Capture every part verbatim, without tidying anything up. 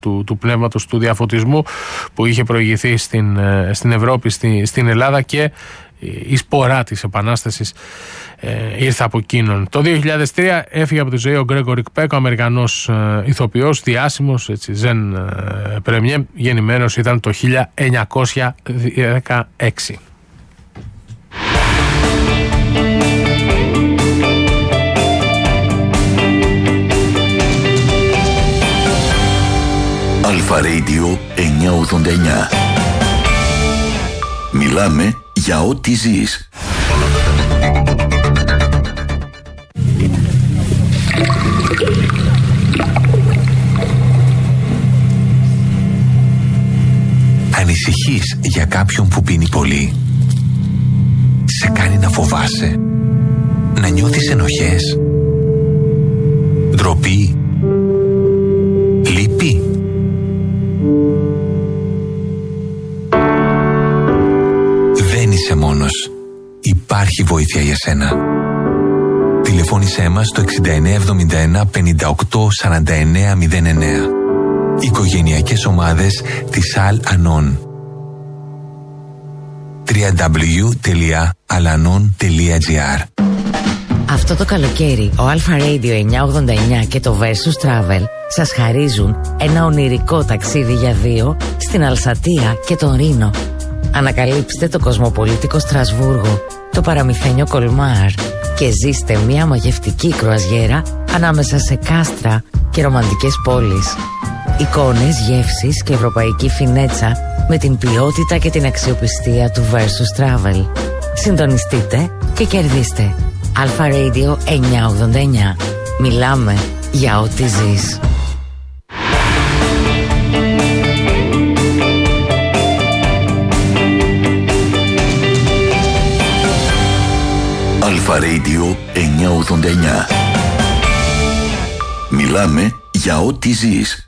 του, του πνεύματος του διαφωτισμού που είχε προηγηθεί στην, στην Ευρώπη, στη, στην Ελλάδα, και η σπορά της Επανάστασης ε, ήρθε από εκείνον. Το δύο χιλιάδες τρία έφυγε από τη ζωή ο Γκρέγκορι Κπέκ, ο Αμερικανός ε, ηθοποιός, διάσημος, έτσι, Ζεν ε, Πρεμιέ, γεννημένος ήταν το χίλια εννιακόσια δεκαέξι. Αλφα Radio εννιακόσια ογδόντα εννιά. Μιλάμε για ό,τι ζεις. Ανησυχείς για κάποιον που πίνει πολύ? Σε κάνει να φοβάσαι, να νιώθεις ενοχές, ντροπή, λύπη? Δεν είσαι μόνος. Υπάρχει βοήθεια για σένα. Τηλεφώνησέ μας στο εξήντα εννέα εβδομήντα ένα πενήντα οκτώ σαράντα εννέα μηδέν εννέα. Οικογενειακές ομάδες της Al-Anon. double-u double-u double-u τελεία al-anon τελεία gr. Αυτό το καλοκαίρι ο Alpha Radio εννιακόσια ογδόντα εννιά και το Versus Travel σας χαρίζουν ένα ονειρικό ταξίδι για δύο στην Αλσατία και τον Ρήνο. Ανακαλύψτε το κοσμοπολίτικο Στρασβούργο, το παραμυθένιο Κολμάρ και ζήστε μια μαγευτική κρουαζιέρα ανάμεσα σε κάστρα και ρομαντικές πόλεις. Εικόνες, γεύσεις και ευρωπαϊκή φινέτσα με την ποιότητα και την αξιοπιστία του Versus Travel. Συντονιστείτε και κερδίστε. Alpha Radio εννιακόσια ογδόντα εννιά. Μιλάμε για ό,τι ζεις. Αλφα Radio εννιακόσια ογδόντα εννιά. Μιλάμε για ό,τι ζεις.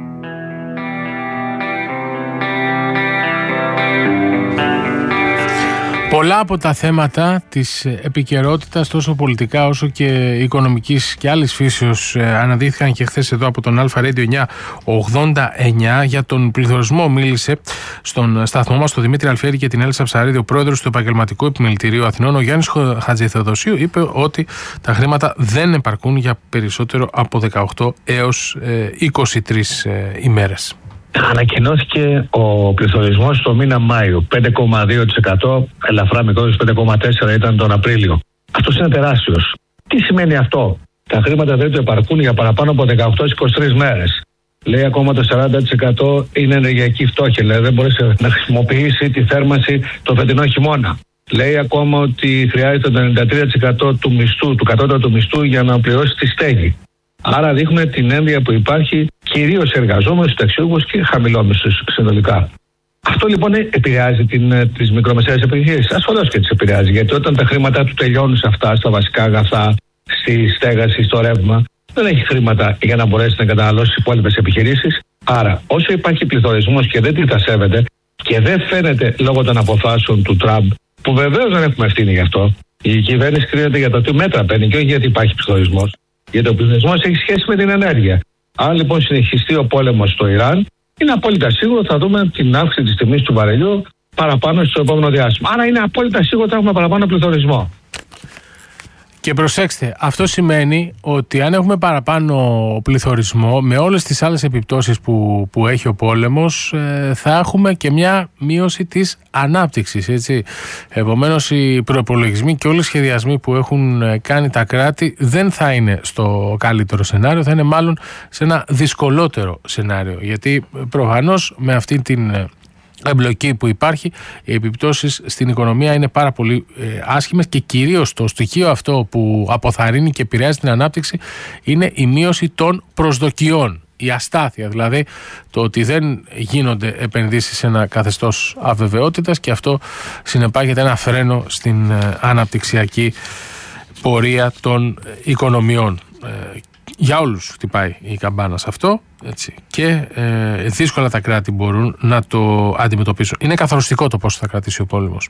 Πολλά από τα θέματα της επικαιρότητας, τόσο πολιτικά όσο και οικονομικής και άλλης φύσεως, αναδύθηκαν και χθες εδώ από τον Αλφα Radio εννιακόσια ογδόντα εννιά. Για τον πληθωρισμό μίλησε στον σταθμό μας, τον Δημήτρη Αλφιέρη και την Έλισσα Ψαρίδη, ο πρόεδρος του Επαγγελματικού Επιμελητηρίου Αθηνών. Ο Γιάννης Χατζηθεοδοσίου είπε ότι τα χρήματα δεν επαρκούν για περισσότερο από δεκαοκτώ έως είκοσι τρεις ημέρες. Ανακοινώθηκε ο πληθωρισμός το μήνα Μάιο. πέντε κόμμα δύο τοις εκατό, ελαφρά μικρότερος, πέντε κόμμα τέσσερα τοις εκατό ήταν τον Απρίλιο. Αυτός είναι τεράστιος. Τι σημαίνει αυτό? Τα χρήματα δεν του επαρκούν για παραπάνω από δεκαοκτώ έως είκοσι τρεις μέρες. Λέει ακόμα το σαράντα τοις εκατό είναι ενεργειακή φτώχεια, δηλαδή δεν μπορεί να χρησιμοποιήσει τη θέρμανση το φετινό χειμώνα. Λέει ακόμα ότι χρειάζεται το ενενήντα τρία τοις εκατό του μισθού, του κατώτατου μισθού για να πληρώσει τη στέγη. Άρα δείχνουμε την ένδυα που υπάρχει κυρίως σε εργαζόμενους, ταξιούχους και χαμηλόμισθους συνολικά. Αυτό λοιπόν επηρεάζει τις μικρομεσαίες επιχειρήσεις. Ασφαλώς και τις επηρεάζει, γιατί όταν τα χρήματα του τελειώνουν σε αυτά, στα βασικά αγαθά, στη στέγαση, στο ρεύμα, δεν έχει χρήματα για να μπορέσει να καταναλώσει τις υπόλοιπες επιχειρήσεις. Άρα, όσο υπάρχει πληθωρισμός και δεν τη τα σέβεται και δεν φαίνεται λόγω των αποφάσεων του Τραμπ, που βεβαίως δεν έχουμε ευθύνη γι' αυτό, η κυβέρνηση κρίνεται για το τι μέτρα παίρνει και όχι γιατί υπάρχει πληθωρισμός. Γιατί ο πληθωρισμός έχει σχέση με την ενέργεια. Αν λοιπόν συνεχιστεί ο πόλεμος στο Ιράν, είναι απόλυτα σίγουρο θα δούμε την αύξηση της τιμής του βαρελιού παραπάνω στο επόμενο διάστημα. Άρα είναι απόλυτα σίγουρο ότι θα έχουμε παραπάνω πληθωρισμό. Και προσέξτε, αυτό σημαίνει ότι αν έχουμε παραπάνω πληθωρισμό, με όλες τις άλλες επιπτώσεις που, που έχει ο πόλεμος, ε, θα έχουμε και μια μείωση της ανάπτυξης, έτσι. Επομένως, οι προϋπολογισμοί και όλοι οι σχεδιασμοί που έχουν κάνει τα κράτη δεν θα είναι στο καλύτερο σενάριο, θα είναι μάλλον σε ένα δυσκολότερο σενάριο. Γιατί προφανώς με αυτή την εμπλοκή που υπάρχει, οι επιπτώσεις στην οικονομία είναι πάρα πολύ ε, άσχημες και κυρίως το στοιχείο αυτό που αποθαρρύνει και επηρεάζει την ανάπτυξη είναι η μείωση των προσδοκιών. Η αστάθεια, δηλαδή το ότι δεν γίνονται επενδύσεις σε ένα καθεστώς αβεβαιότητας και αυτό συνεπάγεται ένα φρένο στην ε, αναπτυξιακή πορεία των οικονομιών. Ε, Για όλους χτυπάει η καμπάνα σε αυτό, έτσι, και ε, δύσκολα τα κράτη μπορούν να το αντιμετωπίσουν. Είναι καθοριστικό το πόσο θα κρατήσει ο πόλεμος.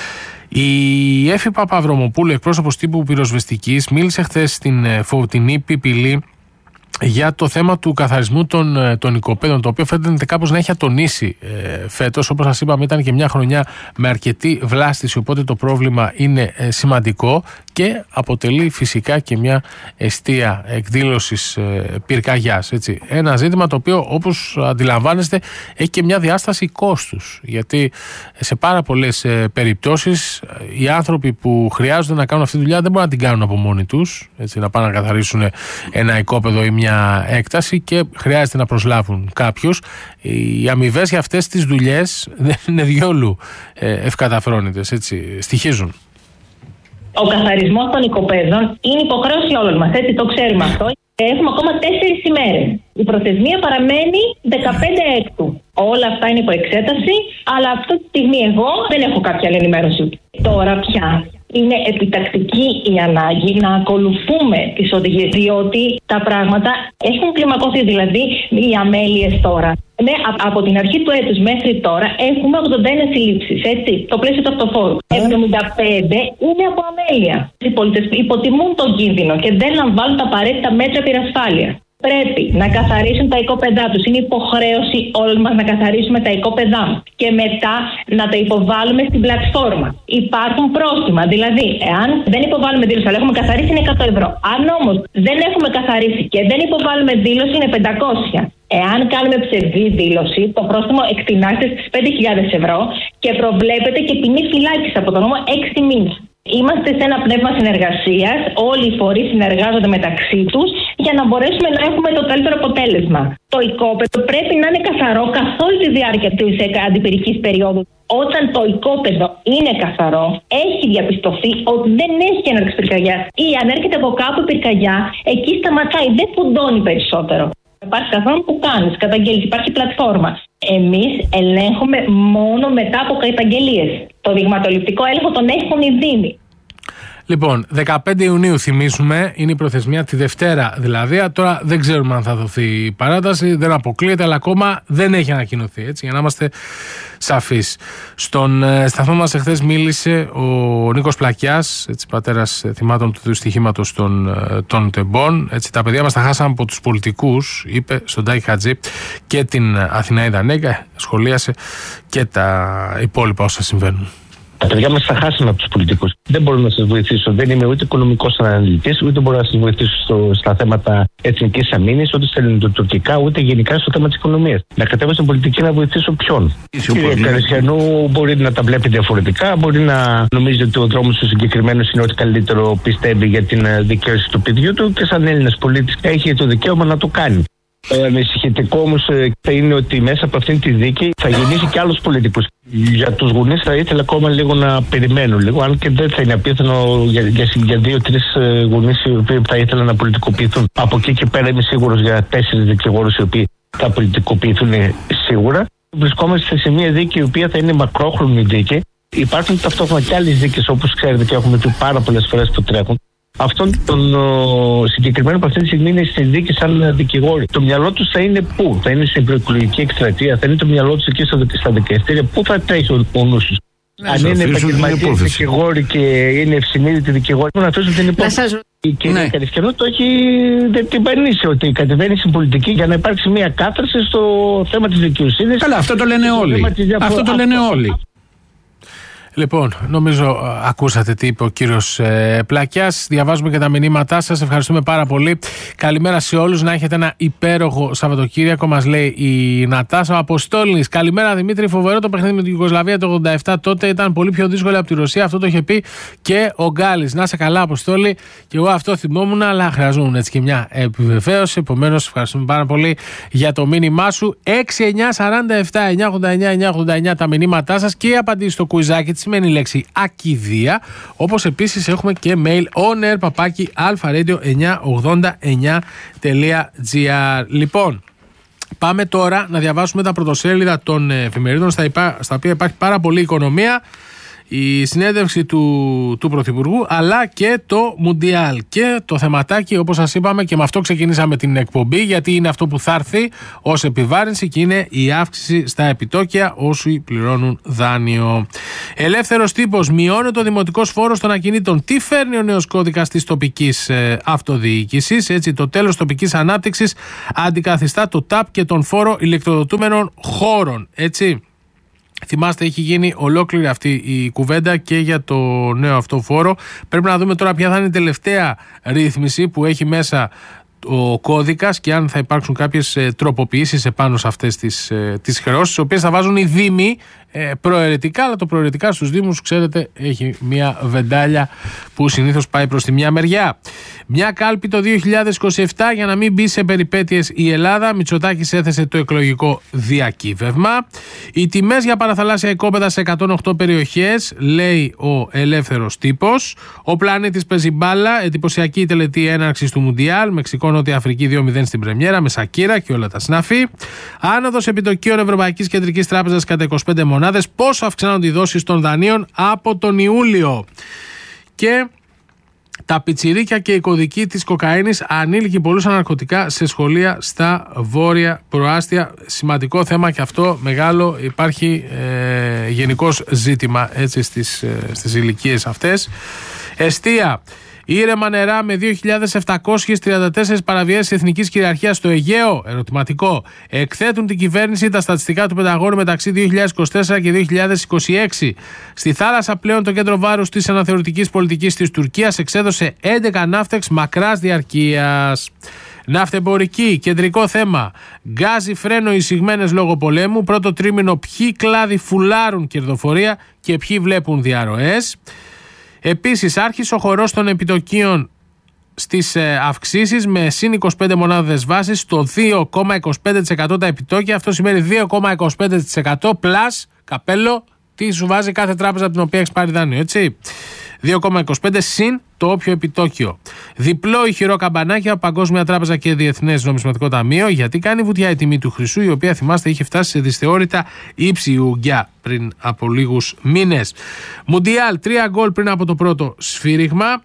Η Έφη Παπαβρωμοπούλου, εκπρόσωπος τύπου πυροσβεστικής, μίλησε χθες στην φωτεινή Πιπιλή για το θέμα του καθαρισμού των, των οικοπαίδων, το οποίο φαίνεται κάπως να έχει ατονίσει ε, φέτος. Όπως σας είπαμε, ήταν και μια χρονιά με αρκετή βλάστηση, οπότε το πρόβλημα είναι ε, σημαντικό και αποτελεί φυσικά και μια εστία εκδήλωσης ε, πυρκαγιάς. Έτσι. Ένα ζήτημα το οποίο, όπως αντιλαμβάνεστε, έχει και μια διάσταση κόστους, γιατί σε πάρα πολλές ε, περιπτώσεις οι άνθρωποι που χρειάζονται να κάνουν αυτή τη δουλειά δεν μπορούν να την κάνουν από μόνοι τους, έτσι, να πάνε να καθαρίσουν ένα οικόπεδο ή μια έκταση, και χρειάζεται να προσλάβουν κάποιους. Οι αμοιβές για αυτές τις δουλειές δεν είναι διόλου ε, ευκαταφρόνητες, έτσι, στοιχίζουν. Ο καθαρισμός των οικοπαίδων είναι υποχρέωση όλων μας, έτσι, το ξέρουμε αυτό. Έχουμε ακόμα τέσσερις ημέρες. Η προθεσμία παραμένει δεκαπέντε έκτου. Όλα αυτά είναι υπό εξέταση, αλλά αυτή τη στιγμή εγώ δεν έχω κάποια άλλη ενημέρωση. Τώρα πια είναι επιτακτική η ανάγκη να ακολουθούμε τις οδηγίες, διότι τα πράγματα έχουν κλιμακωθεί, δηλαδή οι αμέλειες τώρα. Ναι, από την αρχή του έτους μέχρι τώρα έχουμε ογδόντα ένα συλλήψεις, έτσι, το πλαίσιο του αυτοφόρου. εβδομήντα πέντε είναι από αμέλεια. Οι πολίτες υποτιμούν τον κίνδυνο και δεν λαμβάνουν τα απαραίτητα μέτρα πυρασφάλειας. Πρέπει να καθαρίσουν τα οικόπεδά τους. Είναι υποχρέωση όλων μας να καθαρίσουμε τα οικόπεδά μας. Και μετά να τα υποβάλουμε στην πλατφόρμα. Υπάρχουν πρόστιμα. Δηλαδή, εάν δεν υποβάλουμε δήλωση, αλλά έχουμε καθαρίσει, είναι εκατό ευρώ. Αν όμως δεν έχουμε καθαρίσει και δεν υποβάλουμε δήλωση, είναι πεντακόσια. Εάν κάνουμε ψευδή δήλωση, το πρόστιμο εκτινάται στις πέντε χιλιάδες ευρώ και προβλέπεται και ποινή φυλάκιση από τον νόμο έξι μήνες. Είμαστε σε ένα πνεύμα συνεργασίας, όλοι οι φορείς συνεργάζονται μεταξύ τους για να μπορέσουμε να έχουμε το καλύτερο αποτέλεσμα. Το οικόπεδο πρέπει να είναι καθαρό καθ' όλη τη διάρκεια της αντιπυρικής περίοδου. Όταν το οικόπεδο είναι καθαρό, έχει διαπιστωθεί ότι δεν έχει έναρξη πυρκαγιάς, ή αν έρχεται από κάπου η πυρκαγιά, εκεί σταματάει, δεν φουντώνει περισσότερο. Υπάρχει καθόλου που κάνεις, καταγγέλεις, υπάρχει πλατφόρμα. Εμείς ελέγχουμε μόνο μετά από καταγγελίες. Το δειγματοληπτικό έλεγχο τον έχουν οι δήμοι. Λοιπόν, δεκαπέντε Ιουνίου θυμίζουμε, είναι η προθεσμία, τη Δευτέρα δηλαδή. Τώρα δεν ξέρουμε αν θα δοθεί η παράταση, δεν αποκλείεται, αλλά ακόμα δεν έχει ανακοινωθεί, έτσι, για να είμαστε σαφείς. Στον ε, σταθμό μας εχθές μίλησε ο Νίκος Πλακιάς, έτσι, πατέρας θυμάτων του δυστυχήματος των, ε, των τεμπών. Έτσι, τα παιδιά μας τα χάσαμε από τους πολιτικούς, είπε στον Τάκη Χατζή, και την Αθηναίδα Νέγκα, σχολίασε και τα υπόλοιπα όσα συμβαίνουν. Τα παιδιά μας θα χάσουν από τους πολιτικούς. Δεν μπορώ να σας βοηθήσω. Δεν είμαι ούτε οικονομικός αναλυτής, ούτε μπορώ να σας βοηθήσω στο, στα θέματα εθνικής αμήνης, ούτε στα ελληνοτουρκικά, ούτε γενικά στο θέμα της οικονομίας. Να κατέβω στην πολιτική να βοηθήσω ποιον. Κύριε Καρισιανού, μπορεί να τα βλέπει διαφορετικά, μπορεί να νομίζει ότι ο δρόμος του συγκεκριμένου είναι ό,τι καλύτερο πιστεύει για την δικαίωση του παιδιού του, και σαν Έλληνας πολίτης έχει το δικαίωμα να το κάνει. Ε, ανησυχητικό όμως θα είναι ότι μέσα από αυτήν τη δίκη θα γεννήσει και άλλους πολιτικούς. Για τους γονείς θα ήθελα ακόμα λίγο να περιμένω λίγο, αν και δεν θα είναι απίθανο για, για, για δύο-τρεις γονείς οι οποίοι θα ήθελαν να πολιτικοποιηθούν. Από εκεί και πέρα είμαι σίγουρος για τέσσερις δικηγόρους οι οποίοι θα πολιτικοποιηθούν σίγουρα. Βρισκόμαστε σε μια δίκη η οποία θα είναι μακρόχρονη δίκη. Υπάρχουν ταυτόχρονα και άλλες δίκες, όπως ξέρετε και έχουμε πει πάρα πολλές φορές που τρέχουν. Αυτόν τον ο, συγκεκριμένο που αυτή τη στιγμή είναι στη δίκη σαν δικηγόροι. Το μυαλό του θα είναι πού? Θα είναι στην προεκλογική εκστρατεία, θα είναι το μυαλό του εκεί στα δικαστήρια. Πού θα τρέχει ο, ο νους τους? Ναι, αν είναι επαγγελματίες δικηγόροι και είναι ευσυνείδητοι δικηγόροι, να αφήσουν την υπόθεση. Σας... Η κυρία ναι. Καρισκανού το έχει την πανίσει ότι κατεβαίνει στην πολιτική για να υπάρξει μια κάθαρση στο θέμα της δικαιοσύνης. Καλά, αυτό το λένε όλοι. Αυτό το λένε όλοι. Λοιπόν, νομίζω ακούσατε τι είπε ο κύριος ε, Πλακιάς. Διαβάζουμε και τα μηνύματά σας. Ευχαριστούμε πάρα πολύ. Καλημέρα σε όλους. Να έχετε ένα υπέροχο Σαββατοκύριακο, μας λέει η Νατάσα Αποστόλης. Καλημέρα Δημήτρη. Φοβερό το παιχνίδι με την Ιουγκοσλαβία το ογδόντα επτά. Τότε ήταν πολύ πιο δύσκολο από τη Ρωσία. Αυτό το είχε πει και ο Γκάλης. Να σε καλά, Αποστόλη. Και εγώ αυτό θυμόμουν, αλλά χρειαζόμουν έτσι και μια επιβεβαίωση. Επομένως, ευχαριστούμε πάρα πολύ για το μήνυμά σου. έξι εννιά σαράντα επτά εννιά ογδόντα εννιά εννιά ογδόντα εννιά τα μηνύματά σας και η απαντήση στο κουιζάκι. Σημαίνει η λέξη ακιδεία, όπως επίσης έχουμε και mail on air παπάκι alpharadio εννιακόσια ογδόντα εννιά τελεία gr. Λοιπόν, πάμε τώρα να διαβάσουμε τα πρωτοσέλιδα των εφημερίδων στα, υπά, στα οποία υπάρχει πάρα πολλή οικονομία, η συνέντευξη του, του Πρωθυπουργού, αλλά και το Μουντιάλ. Και το θεματάκι, όπως σας είπαμε, και με αυτό ξεκινήσαμε την εκπομπή, γιατί είναι αυτό που θα έρθει ως επιβάρυνση και είναι η αύξηση στα επιτόκια όσοι πληρώνουν δάνειο. Ελεύθερος τύπος, μειώνεται ο δημοτικός φόρος των ακινήτων. Τι φέρνει ο νέος κώδικας της τοπικής ε, αυτοδιοίκησης? Έτσι, το τέλος τοπικής ανάπτυξης αντικαθιστά το ΤΑΠ και τον φόρο ηλεκτροδοτούμενων χώρων. Έτσι. Θυμάστε, έχει γίνει ολόκληρη αυτή η κουβέντα και για το νέο αυτό φόρο. Πρέπει να δούμε τώρα ποια θα είναι η τελευταία ρύθμιση που έχει μέσα ο κώδικας και αν θα υπάρξουν κάποιες ε, τροποποιήσεις επάνω σε αυτές τις, ε, τις χρεώσεις, τις οποίες θα βάζουν οι δήμοι ε, προαιρετικά, αλλά το προαιρετικά στους δήμους, ξέρετε, έχει μια βεντάλια που συνήθως πάει προς τη μια μεριά. Μια κάλπη το δύο χιλιάδες είκοσι επτά για να μην μπει σε περιπέτειες η Ελλάδα. Μητσοτάκης έθεσε το εκλογικό διακύβευμα. Οι τιμές για παραθαλάσσια οικόπεδα σε εκατόν οκτώ περιοχές, λέει ο ελεύθερος τύπος. Ο πλανήτης παίζει μπάλα, εντυπωσιακή η τελετή έναρξης του Μουντιάλ. Μεξικό Νότια Αφρική δύο μηδέν στην πρεμιέρα με Σακύρα και όλα τα σνάφη. Άνοδος επιτοκίων Ευρωπαϊκής Κεντρικής Τράπεζας κατά είκοσι πέντε μονάδες. Πόσο αυξάνονται οι δόσεις των δανείων από τον Ιούλιο. Και τα πιτσιρίκια και η κωδική της κοκαίνης, ανήλικοι πολλούσαν ναρκωτικά σε σχολεία στα βόρεια προάστια. Σημαντικό θέμα και αυτό μεγάλο, υπάρχει ε, γενικώς ζήτημα έτσι, στις, ε, στις ηλικίες αυτές. Εστία. Ήρεμα νερά με δύο χιλιάδες επτακόσιες τριάντα τέσσερις παραβιάσεις εθνικής κυριαρχίας στο Αιγαίο. Ερωτηματικό. Εκθέτουν την κυβέρνηση τα στατιστικά του Πενταγώνου μεταξύ δύο χιλιάδες είκοσι τέσσερα και δύο χιλιάδες είκοσι έξι. Στη θάλασσα πλέον το κέντρο βάρους της αναθεωρητικής πολιτικής της Τουρκίας εξέδωσε έντεκα ναύτεξ μακράς διαρκείας. Ναυτεμπορική, κεντρικό θέμα. Γκάζι φρένο εισηγμένες λόγω πολέμου. Πρώτο τρίμηνο, ποιοι κλάδοι φουλάρουν κερδοφορία και ποιοι βλέπουν διαρροές. Επίσης, άρχισε ο χορός των επιτοκίων στις ε, αυξήσεις με συν είκοσι πέντε μονάδες βάσης στο δύο κόμμα είκοσι πέντε τοις εκατό τα επιτόκια. Αυτό σημαίνει δύο κόμμα είκοσι πέντε τοις εκατό πλας καπέλο τι σου βάζει κάθε τράπεζα από την οποία έχει πάρει δάνειο, έτσι. δύο κόμμα είκοσι πέντε συν το όποιο επιτόκιο. Διπλό ηχηρό καμπανάκι από Παγκόσμια Τράπεζα και Διεθνές Νομισματικό Ταμείο, γιατί κάνει βουτιά η τιμή του χρυσού, η οποία θυμάστε είχε φτάσει σε δυσθεώρητα ύψη ουγγιά πριν από λίγους μήνες. Μουντιάλ, τρία γκολ πριν από το πρώτο σφύριγμα.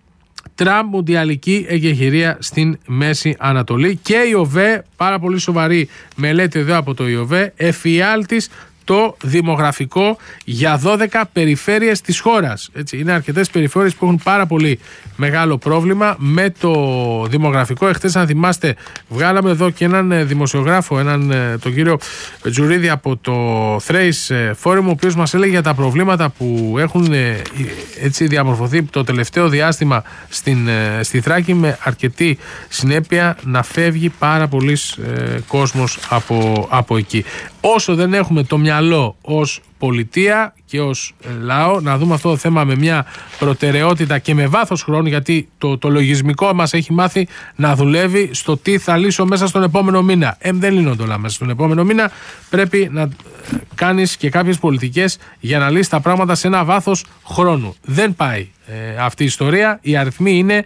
Τραμπ, μουντιαλική εγκεχηρία στην Μέση Ανατολή. Και η ΟΒΕ, πάρα πολύ σοβαρή μελέτη εδώ από το ΟΒΕ, εφιάλτης το δημογραφικό για δώδεκα περιφέρειες της χώρας. Έτσι, είναι αρκετές περιφέρειες που έχουν πάρα πολύ μεγάλο πρόβλημα με το δημογραφικό. Εχθές, αν θυμάστε, βγάλαμε εδώ και έναν δημοσιογράφο, έναν, τον κύριο Τζουρίδη από το Thrace Forum, ο οποίος μας έλεγε για τα προβλήματα που έχουν έτσι διαμορφωθεί το τελευταίο διάστημα στην, στη Θράκη, με αρκετή συνέπεια να φεύγει πάρα πολύς ε, κόσμος από, από εκεί. Όσο δεν έχουμε το μυαλό ως πολιτεία και ως λαό να δούμε αυτό το θέμα με μια προτεραιότητα και με βάθος χρόνου, γιατί το, το λογισμικό μας έχει μάθει να δουλεύει στο τι θα λύσω μέσα στον επόμενο μήνα. Ε, δεν λύνονται όλα μέσα στον επόμενο μήνα. Πρέπει να κάνεις και κάποιες πολιτικές για να λύσεις τα πράγματα σε ένα βάθος χρόνου. Δεν πάει ε, αυτή η ιστορία. Οι αριθμοί είναι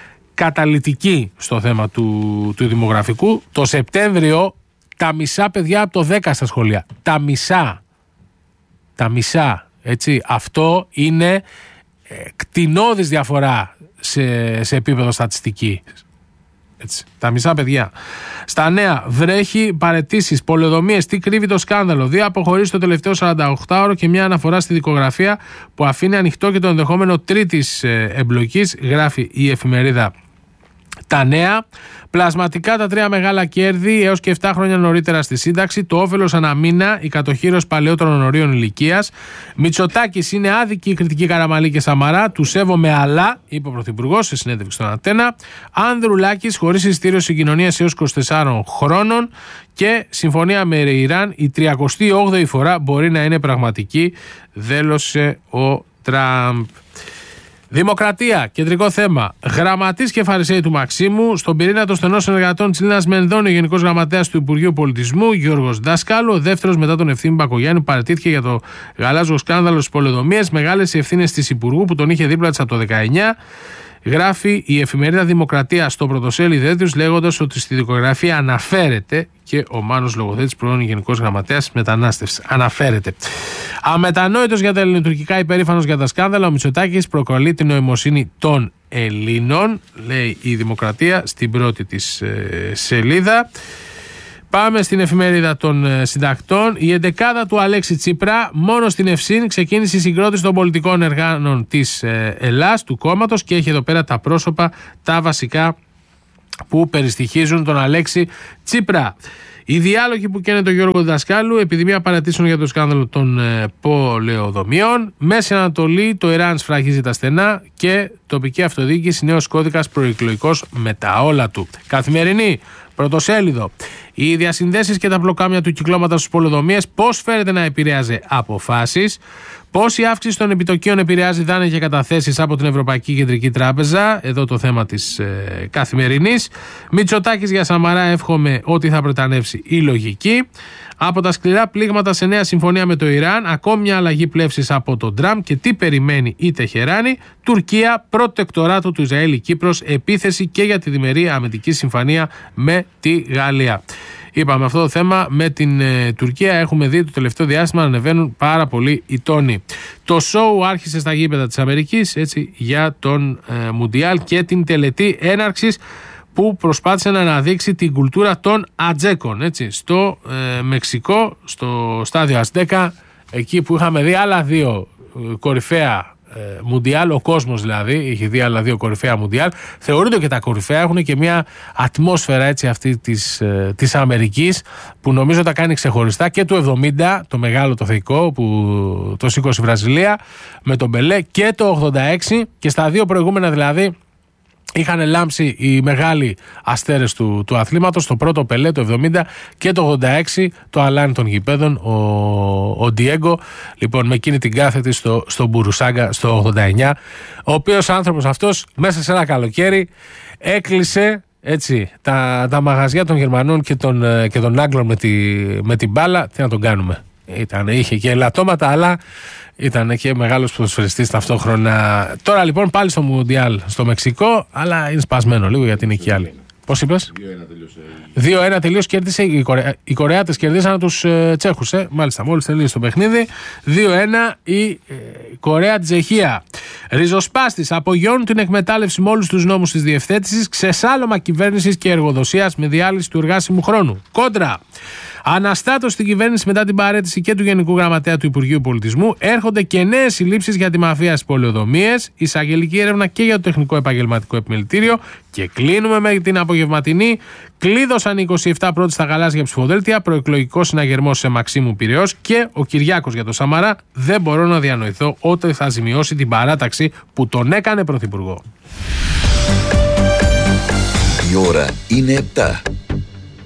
καταλυτικοί στο θέμα του, του δημογραφικού. Το Σεπτέμβριο τα μισά παιδιά από το δέκα στα σχολεία. Τα μισά. Τα μισά. Έτσι. Αυτό είναι ε, κτηνώδης διαφορά σε, σε επίπεδο στατιστική. Έτσι. Τα μισά παιδιά. Στα νέα, βρέχει, παραιτήσεις, πολεοδομίες. Τι κρύβει το σκάνδαλο? Δύο αποχωρήσεις το τελευταίο σαρανταοκτάωρο και μια αναφορά στη δικογραφία που αφήνει ανοιχτό και το ενδεχόμενο τρίτης ε, εμπλοκής, γράφει η εφημερίδα Τα Νέα. Πλασματικά τα τρία μεγάλα κέρδη έως και επτά χρόνια νωρίτερα στη σύνταξη. Το όφελος ανά μήνα, η κατοχήρωση παλαιότερων ορίων ηλικίας. Μητσοτάκης, είναι άδικη η κριτική Καραμανλή και Σαμαρά. Του σέβομαι, αλλά, είπε ο Πρωθυπουργός σε συνέντευξη στον Ατένα. Ανδρουλάκης, χωρίς εισιτήριο συγκοινωνίας έως είκοσι τεσσάρων χρόνων. Και συμφωνία με Ιράν, η τριακοστή όγδοη φορά μπορεί να είναι πραγματική, δήλωσε ο Τραμπ. Δημοκρατία, κεντρικό θέμα. Γραμματείς και φαρισαίοι του Μαξίμου. Στον πυρήνα των στενών συνεργατών της Λίνας Μενδώνη, ο Γενικός Γραμματέας του Υπουργείου Πολιτισμού, Γιώργος Δάσκαλου. Ο δεύτερος μετά τον Ευθύμη Μπακογιάννη, παραιτήθηκε για το γαλάζιο σκάνδαλο στις πολεοδομίες. Μεγάλες οι ευθύνες της Υπουργού που τον είχε δίπλα της από το δεκαεννιά. Γράφει η εφημερίδα Δημοκρατία στο πρωτοσέλιδο της, λέγοντας ότι στη δικογραφία αναφέρεται και ο Μάνος Λογοθέτης, πρώην Γενικός Γραμματέας της Μετανάστευσης. Αναφέρεται. Αμετανόητος για τα ελληνοτουρκικά, υπερήφανος για τα σκάνδαλα, ο Μητσοτάκης προκαλεί την νοημοσύνη των Ελλήνων, λέει η Δημοκρατία στην πρώτη της ε, σελίδα. Πάμε στην εφημερίδα των ε, συντακτών. Η εντεκάδα του Αλέξη Τσίπρα μόνο στην Ευσύν ξεκίνησε η συγκρότηση των πολιτικών εργάνων της ε, Ελλάς, του κόμματος, και έχει εδώ πέρα τα πρόσωπα, τα βασικά που περιστοιχίζουν τον Αλέξη Τσίπρα. Οι διάλογοι που καίνε τον Γιώργο Δασκάλου, επιδημία παρατήσεων για το σκάνδαλο των ε, πολεοδομιών. Μέση Ανατολή, το Ιράν σφραγίζει τα στενά και τοπική αυτοδιοίκηση, νέος κώδικας προεκλογικός με τα όλα του. Καθημερινή, πρωτοσέλιδο. Οι διασυνδέσεις και τα μπλοκάμια του κυκλώματος στις πολεοδομίες, πώς φέρεται να επηρέαζε αποφάσεις. Πώς η αύξηση των επιτοκίων επηρεάζει δάνεια και καταθέσεις από την Ευρωπαϊκή Κεντρική Τράπεζα. Εδώ το θέμα της ε, Καθημερινής. Μητσοτάκης για Σαμαρά, εύχομαι ότι θα πρετανεύσει η λογική. Από τα σκληρά πλήγματα σε νέα συμφωνία με το Ιράν, ακόμη μια αλλαγή πλεύσης από τον Τραμπ και τι περιμένει η Τεχεράνη. Τουρκία, προτεκτοράτο του Ισραήλ, Κύπρος, επίθεση και για τη διμερή αμυντική συμφωνία με τη Γαλλία. Είπαμε αυτό το θέμα με την ε, Τουρκία. Έχουμε δει το τελευταίο διάστημα να ανεβαίνουν πάρα πολύ οι τόνοι. Το σόου άρχισε στα γήπεδα της Αμερικής, έτσι, για τον ε, Μουντιάλ και την τελετή έναρξης που προσπάθησε να αναδείξει την κουλτούρα των Ατζέκων, έτσι, στο ε, Μεξικό, στο στάδιο Αστέκα, εκεί που είχαμε δει άλλα δύο ε, κορυφαία ε, Μουντιάλ, ο κόσμος δηλαδή, είχε δει άλλα δύο κορυφαία Μουντιάλ. Θεωρείται και τα κορυφαία έχουν και μια ατμόσφαιρα, έτσι, αυτή της, ε, της Αμερικής, που νομίζω τα κάνει ξεχωριστά, και του εβδομήντα, το μεγάλο το θεϊκό που το σήκωσε η Βραζιλία με τον Μπελέ, και το ογδόντα έξι, και στα δύο προηγούμενα δηλαδή είχαν λάμψει οι μεγάλοι αστέρες του, του αθλήματος, το πρώτο Πελέ το εβδομήντα και το ογδόντα έξι το αλάνι των γηπέδων, ο, ο Ντιέγκο, λοιπόν, με εκείνη την κάθετη στο, στο Μπουρουσάγκα στο ογδόντα εννιά, ο οποίος άνθρωπος αυτός μέσα σε ένα καλοκαίρι έκλεισε, έτσι, τα, τα μαγαζιά των Γερμανών και των, και των Άγγλων με, τη, με την μπάλα. Τι να τον κάνουμε, Ήταν, είχε και ελαττώματα, αλλά ήταν και μεγάλος ποδοσφαιριστής ταυτόχρονα. Τώρα λοιπόν πάλι στο Μουντιάλ στο Μεξικό, αλλά είναι σπασμένο λίγο γιατί είναι εκεί άλλοι. Πώς είπες? δύο ένα τελείωσε, κέρδισε. Οι, Κορε... οι Κορεάτες κερδίσαν τους ε, Τσέχους. Ε. Μάλιστα, μόλις τελείωσε το παιχνίδι. δύο ένα η ε, Κορέα-Τσεχία. Ριζοσπάστης απογειώνουν την εκμετάλλευση με όλους τους νόμους της διευθέτησης. Ξεσάλωμα κυβέρνησης και εργοδοσίας με διάλυση του εργάσιμου χρόνου. Κόντρα. Αναστάτωση στην κυβέρνηση μετά την παραίτηση και του Γενικού Γραμματέα του Υπουργείου Πολιτισμού. Έρχονται και νέες συλλήψεις για τη μαφία στις πολεοδομίες. Εισαγγελική έρευνα και για το Τεχνικό Επαγγελματικό Επιμελητήριο. Και κλείνουμε με την απογευματινή. Κλείδωσαν οι είκοσι επτά πρώτοι στα γαλάζια ψηφοδέλτια. Προεκλογικό συναγερμό σε Μαξίμου Πειραιώς. Και ο Κυριάκος για το Σαμαρά. Δεν μπορώ να διανοηθώ ότι θα ζημιώσει την παράταξη που τον έκανε πρωθυπουργό. Η ώρα είναι επτά.